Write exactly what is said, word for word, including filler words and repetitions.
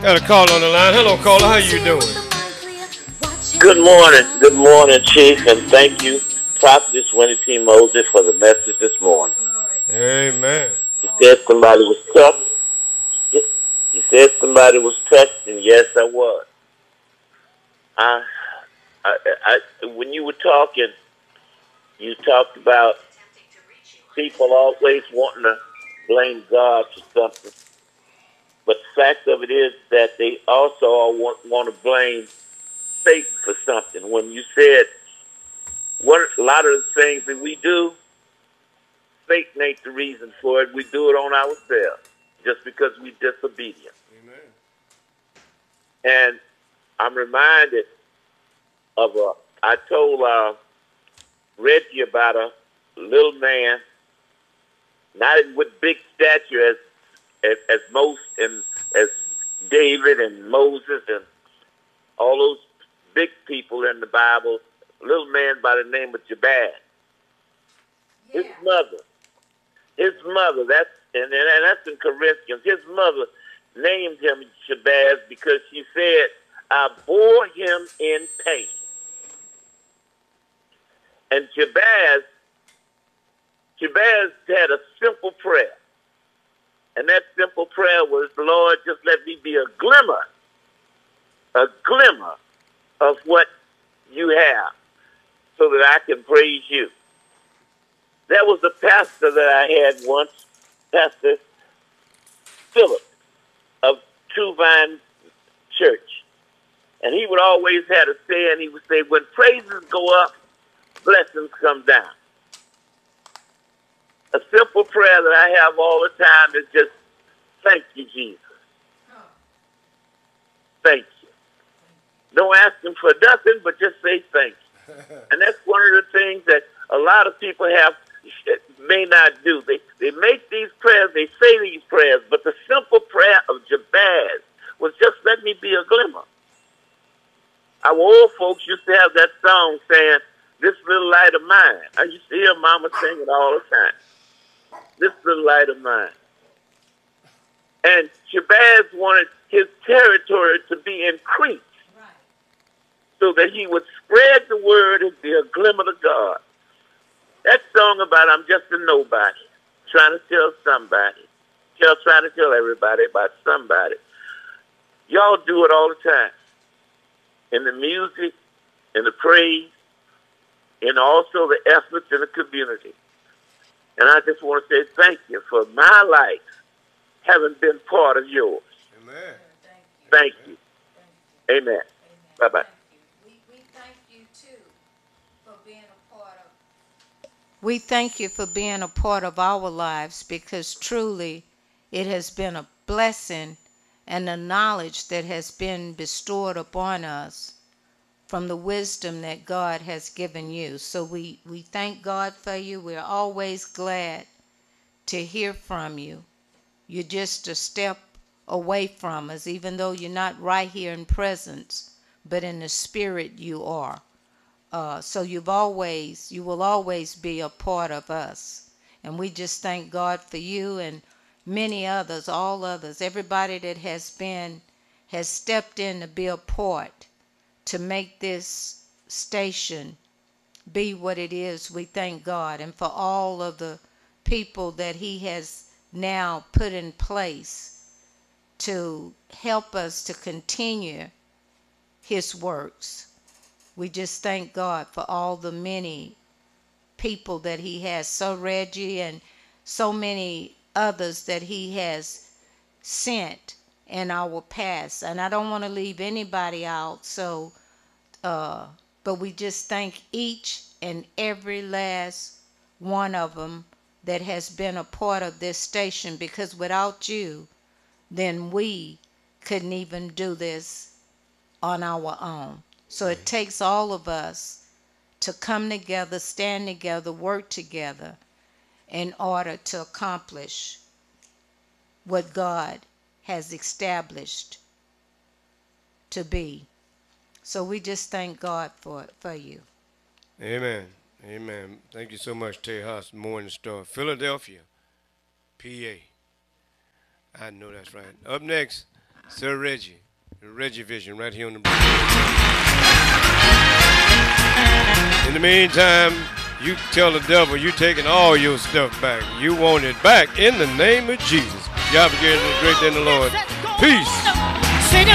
Got a call on the line. Hello, caller. How you doing? Good morning. Good morning, Chief, and thank you, Prophetess Winnie T. Moses, for the message this morning. Amen. You said somebody was touched. You said somebody was touched, and yes, I was. I, I, I, when you were talking, you talked about people always wanting to blame God for something. But the fact of it is that they also all want, want to blame Satan for something. When you said what a lot of the things that we do, Satan ain't the reason for it. We do it on ourselves just because we're disobedient. Amen. And I'm reminded of a, I told uh, Reggie about a little man, not with big stature as, as, as most and as David and Moses and all those big people in the Bible, a little man by the name of Jabaz. Yeah. His mother, his mother, that's, and, and that's in Corinthians, his mother named him Jabaz because she said, I bore him in pain. And Jabaz, Jabaz had a simple prayer. And that simple prayer was, Lord, just let me be a glimmer, a glimmer of what you have so that I can praise you. There was a pastor that I had once, Pastor Philip of True Vine Church. And he would always have a saying, he would say, when praises go up, blessings come down. A simple prayer that I have all the time is just, thank you, Jesus. Thank you. Don't ask him for nothing, but just say thank you. And that's one of the things that a lot of people have may not do. They they make these prayers, they say these prayers, but the simple prayer of Jabaz was just let me be a glimmer. Our old folks used to have that song saying, this little light of mine. I used to hear Mama sing it all the time. This little light of mine. And Jabaz wanted his territory to be increased so that he would spread the word and be a glimmer to God. That song about I'm just a nobody, trying to tell somebody, tell, trying to tell everybody about somebody. Y'all do it all the time. In the music, in the praise, and also the efforts in the community. And I just want to say thank you for my life having been part of yours. Amen. Thank you. Thank you. Amen. Amen. Bye-bye. We, we thank you, too, for being a part of... We thank you for being a part of our lives because truly it has been a blessing and the knowledge that has been bestowed upon us from the wisdom that God has given you. So we, we thank God for you. We're always glad to hear from you. You're just a step away from us, even though you're not right here in presence, but in the spirit you are. Uh, so you've always, you will always be a part of us. And we just thank God for you and many others, all others, everybody that has been, has stepped in to be a part to make this station be what it is. We thank God. And for all of the people that he has now put in place to help us to continue his works. We just thank God for all the many people that he has, so Reggie and so many others that he has sent in our past. And I don't want to leave anybody out, so uh, but we just thank each and every last one of them that has been a part of this station, because without you, then we couldn't even do this on our own. So it takes all of us to come together, stand together, work together in order to accomplish what God has established to be. So we just thank God for for you. Amen. Amen. Thank you so much, Tejas Morning Star, Philadelphia, P A. I know that's right. Up next, Sir Reggie. Reggie Vision right here on the. In the meantime, you tell the devil you taking all your stuff back. You want it back in the name of Jesus. Y'all be getting a great day in the Lord. Peace.